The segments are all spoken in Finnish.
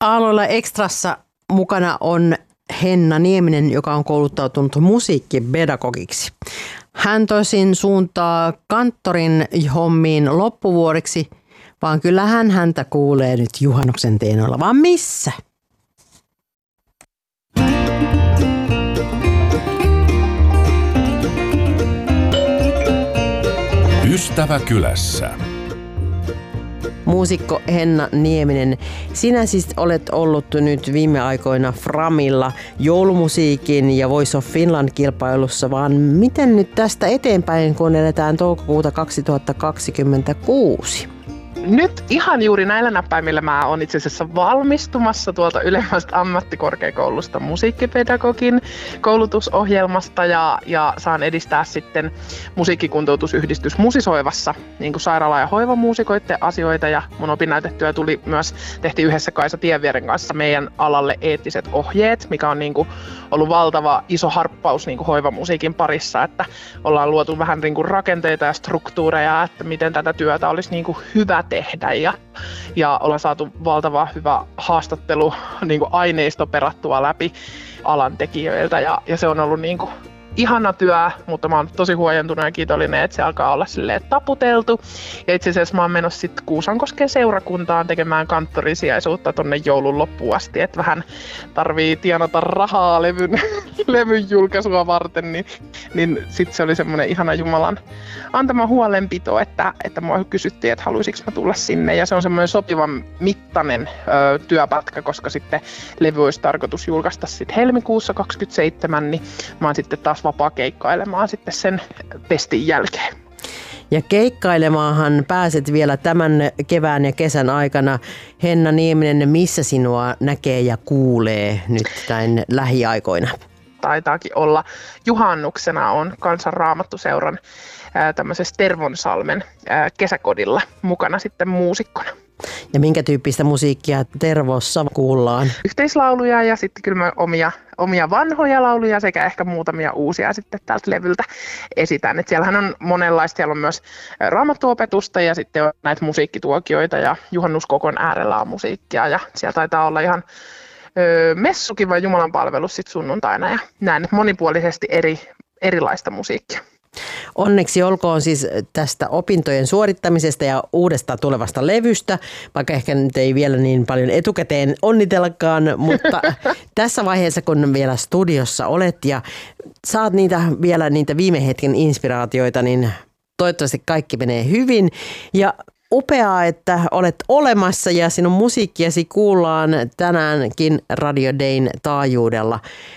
Aalloilla Extrassa mukana on Henna Nieminen, joka on kouluttautunut musiikkipedagogiksi. Hän tosin suuntaa kanttorin hommiin loppuvuodeksi, vaan kyllähän häntä kuulee nyt juhannuksen tienoilla. Vaan missä? Ystävä kylässä. Muusikko Henna Nieminen, sinä siis olet ollut nyt viime aikoina Framilla joulumusiikin ja Voice of Finland-kilpailussa, vaan miten nyt tästä eteenpäin, kun eletään toukokuuta 2026? Nyt ihan juuri näillä näppäimillä mä oon itse asiassa valmistumassa tuolta ylemmästä ammattikorkeakoulusta musiikkipedagogin koulutusohjelmasta ja saan edistää sitten musiikkikuntoutusyhdistys Musisoivassa niin kuin sairaala- ja hoivamuusikoiden asioita, ja mun opinnäytetyö tehtiin yhdessä Kaisa Tienvieren kanssa meidän alalle eettiset ohjeet, mikä on niin kuin ollut valtava iso harppaus niin kuin hoivamusiikin parissa, että ollaan luotu vähän niin kuin rakenteita ja struktuureja, että miten tätä työtä olisi niin kuin hyvä tehdä ja ollaan saatu valtava hyvä haastattelu niin kuin aineisto perattua läpi alan tekijöiltä ja se on ollut niin kuin ihana työ, mutta mä oon tosi huojentunut ja kiitollinen, että se alkaa olla silleen taputeltu. Ja itse asiassa mä oon menossa sitten Kuusankosken seurakuntaan tekemään kanttorisijaisuutta tonne joulun loppuun asti, että vähän tarvii tienata rahaa levyn julkaisua varten, niin sitten se oli semmoinen ihana Jumalan antama huolenpito, että mua kysyttiin, että haluaisinko mä tulla sinne, ja se on semmoinen sopivan mittainen työpätkä, koska sitten levy olisi tarkoitus julkaista sitten helmikuussa 27, niin mä oon sitten taas vapaa keikkailemaan sitten sen testin jälkeen. Ja keikkailemaanhan pääset vielä tämän kevään ja kesän aikana. Henna Nieminen, missä sinua näkee ja kuulee nyt näin lähiaikoina? Taitaakin olla. Juhannuksena on Kansan Raamattuseuran tämmöisessä Tervonsalmen kesäkodilla mukana sitten muusikkona. Ja minkä tyyppistä musiikkia Tervossa kuullaan? Yhteislauluja ja sitten kyllä mä omia vanhoja lauluja sekä ehkä muutamia uusia sitten tältä levyltä esitän. Et siellähän on monenlaista, siellä on myös raamattuopetusta ja sitten on näitä musiikkituokioita ja juhannuskokon äärellä on musiikkia ja siellä taitaa olla ihan messukin vai jumalanpalvelus sitten sunnuntaina ja näin monipuolisesti erilaista musiikkia. Onneksi olkoon siis tästä opintojen suorittamisesta ja uudesta tulevasta levystä, vaikka ehkä nyt ei vielä niin paljon etukäteen onnitellakaan, mutta tässä vaiheessa kun vielä studiossa olet ja saat vielä niitä viime hetken inspiraatioita, niin toivottavasti kaikki menee hyvin ja upeaa, että olet olemassa ja sinun musiikkiasi kuullaan tänäänkin Radio Dayn taajuudella.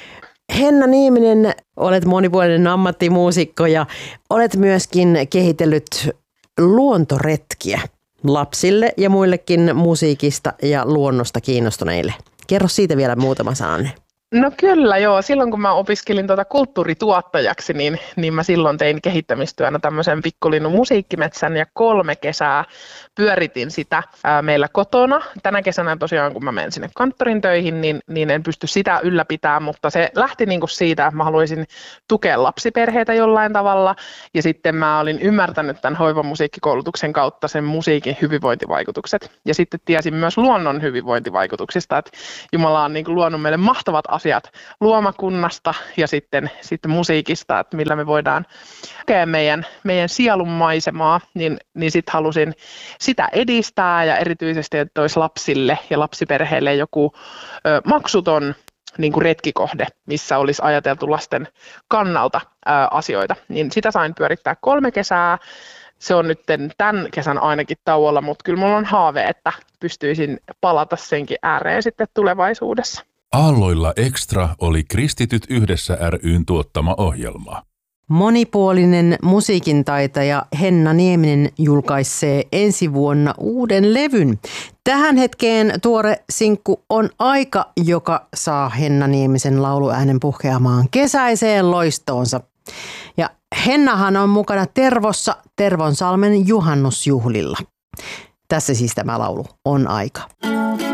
Henna Nieminen, olet monipuolinen ammattimuusikko ja olet myöskin kehitellyt luontoretkiä lapsille ja muillekin musiikista ja luonnosta kiinnostuneille. Kerro siitä vielä muutama sananen. No kyllä joo, silloin kun mä opiskelin kulttuurituottajaksi, niin mä silloin tein kehittämistyönä tämmöisen Pikkulinnun musiikkimetsän ja 3 kesää pyöritin sitä meillä kotona. Tänä kesänä tosiaan kun mä menen sinne kanttorin töihin, niin en pysty sitä ylläpitämään, mutta se lähti niinku siitä, että mä haluaisin tukea lapsiperheitä jollain tavalla ja sitten mä olin ymmärtänyt tämän hoivamusiikkikoulutuksen kautta sen musiikin hyvinvointivaikutukset ja sitten tiesin myös luonnon hyvinvointivaikutuksista, että Jumala on niinku luonut meille mahtavat asiat luomakunnasta ja sitten musiikista, että millä me voidaan kokea meidän sielun maisemaa, niin sitten halusin sitä edistää ja erityisesti, että olisi lapsille ja lapsiperheille joku maksuton niin kuin retkikohde, missä olisi ajateltu lasten kannalta asioita, niin sitä sain pyörittää 3 kesää. Se on nyt tämän kesän ainakin tauolla, mutta kyllä minulla on haave, että pystyisin palata senkin ääreen sitten tulevaisuudessa. Aalloilla Extra oli Kristityt yhdessä ry:n tuottama ohjelma. Monipuolinen musiikintaitaja Henna Nieminen julkaisee ensi vuonna uuden levyn. Tähän hetkeen tuore sinkku on Aika, joka saa Henna Niemisen lauluäänen puhkeamaan kesäiseen loistoonsa. Ja Hennahan on mukana Tervossa Tervonsalmen juhannusjuhlilla. Tässä siis tämä laulu On Aika.